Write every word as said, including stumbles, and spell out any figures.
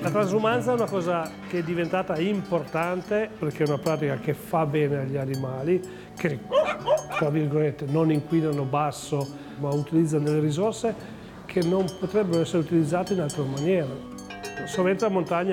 La transumanza è una cosa che è diventata importante perché è una pratica che fa bene agli animali, che tra virgolette non inquinano basso, ma utilizzano delle risorse che non potrebbero essere utilizzate in altra maniera. Sovente la montagna